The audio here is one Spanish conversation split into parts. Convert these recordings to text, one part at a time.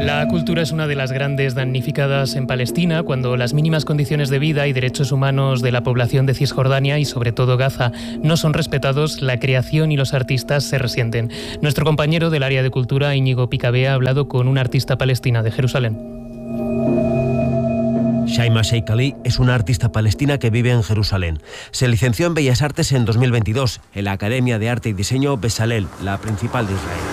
La cultura es una de las grandes damnificadas en Palestina cuando las mínimas condiciones de vida y derechos humanos de la población de Cisjordania y sobre todo Gaza no son respetados. La creación y los artistas se resienten. Nuestro compañero del área de cultura, Íñigo Picabé, ha hablado con una artista palestina de Jerusalén. Shaima Sheikh Ali es una artista palestina que vive en Jerusalén. Se licenció en Bellas Artes en 2022 en la Academia de Arte y Diseño Bezalel, la principal de Israel.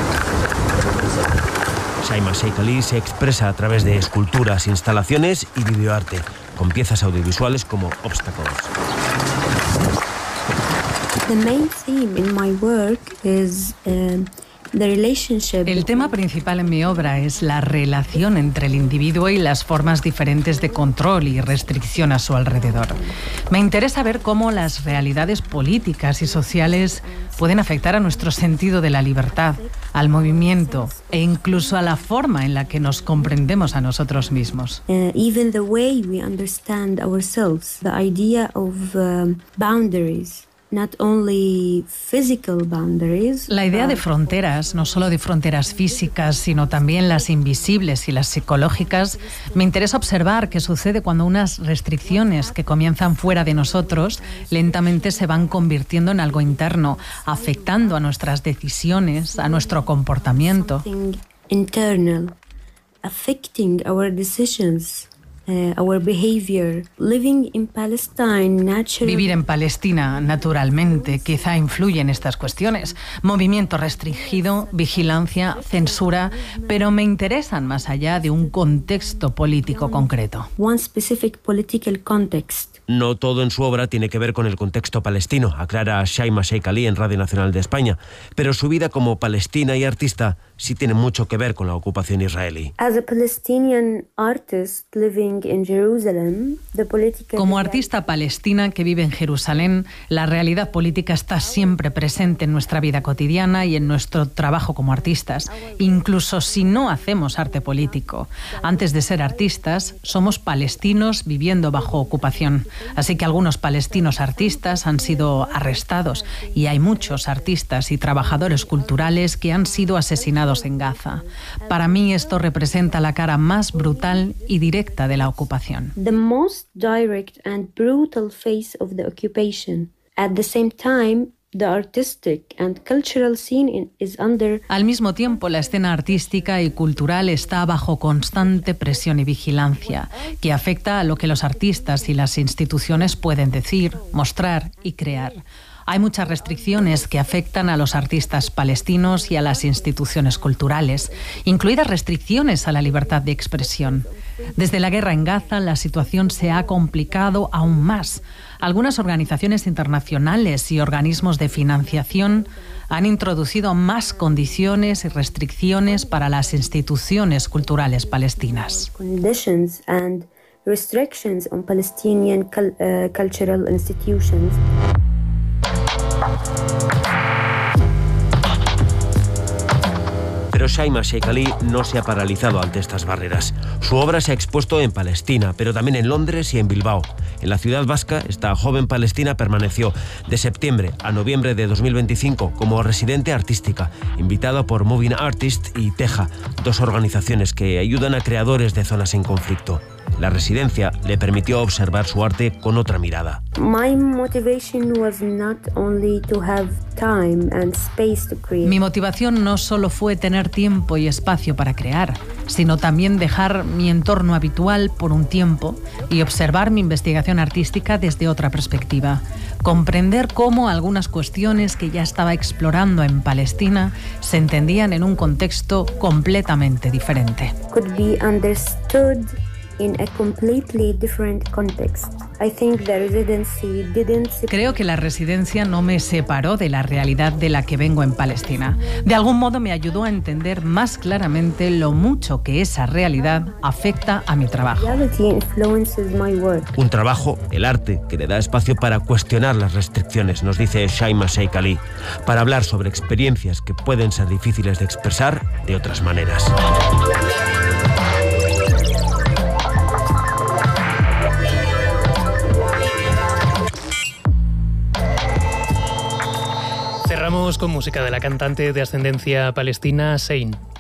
Shaima Sheikh Ali se expresa a través de esculturas, instalaciones y videoarte, con piezas audiovisuales como Obstacles. The main theme in my work is El tema principal en mi obra es la relación entre el individuo y las formas diferentes de control y restricción a su alrededor. Me interesa ver cómo las realidades políticas y sociales pueden afectar a nuestro sentido de la libertad, al movimiento e incluso a la forma en la que nos comprendemos a nosotros mismos. Even the way we understand ourselves, the idea of boundaries. Not only physical boundaries, la idea de fronteras, no solo de fronteras físicas, sino también las invisibles y las psicológicas, me interesa observar qué sucede cuando unas restricciones que comienzan fuera de nosotros lentamente se van convirtiendo en algo interno, afectando a nuestras decisiones, a nuestro comportamiento. Internal, affecting our decisions. Our behavior. Living in Palestine, Vivir en Palestina, naturalmente, quizá influye en estas cuestiones. Movimiento restringido, vigilancia, censura, pero me interesan más allá de un contexto político concreto. One specific political context. No todo en su obra tiene que ver con el contexto palestino, aclara Shaima Sheikh Ali en Radio Nacional de España, pero su vida como palestina y artista sí tiene mucho que ver con la ocupación israelí. As a Palestinian artist living in Jerusalem, the political... Como artista palestina que vive en Jerusalén, la realidad política está siempre presente en nuestra vida cotidiana y en nuestro trabajo como artistas, incluso si no hacemos arte político. Antes de ser artistas, somos palestinos viviendo bajo ocupación. Así que algunos palestinos artistas han sido arrestados y hay muchos artistas y trabajadores culturales que han sido asesinados en Gaza. Para mí esto representa la cara más brutal y directa de la ocupación. The most direct and brutal face of the occupation. At the same time, the artistic and cultural scene is under... Al mismo tiempo, la escena artística y cultural está bajo constante presión y vigilancia, que afecta a lo que los artistas y las instituciones pueden decir, mostrar y crear. Hay muchas restricciones que afectan a los artistas palestinos y a las instituciones culturales, incluidas restricciones a la libertad de expresión. Desde la guerra en Gaza, la situación se ha complicado aún más. Algunas organizaciones internacionales y organismos de financiación han introducido más condiciones y restricciones para las instituciones culturales palestinas. Conditions and restrictions on Palestinian cultural institutions. Pero Shaima Sheikh Ali no se ha paralizado ante estas barreras. Su obra se ha expuesto en Palestina, pero también en Londres y en Bilbao. En la ciudad vasca, esta joven palestina permaneció de septiembre a noviembre de 2025 como residente artística, invitada por Moving Artists y Teja, dos organizaciones que ayudan a creadores de zonas en conflicto. La residencia le permitió observar su arte con otra mirada. Mi motivación no solo fue tener tiempo y espacio para crear, sino también dejar mi entorno habitual por un tiempo y observar mi investigación artística desde otra perspectiva. Comprender cómo algunas cuestiones que ya estaba explorando en Palestina se entendían en un contexto completamente diferente. In a completely different context. I think the residency didn't... Creo que la residencia no me separó de la realidad de la que vengo en Palestina. De algún modo me ayudó a entender más claramente lo mucho que esa realidad afecta a mi trabajo. Reality influences my work. Un trabajo, el arte, que le da espacio para cuestionar las restricciones, nos dice Shaima Sheikh Ali, para hablar sobre experiencias que pueden ser difíciles de expresar de otras maneras. Cerramos con música de la cantante de ascendencia palestina Zayn.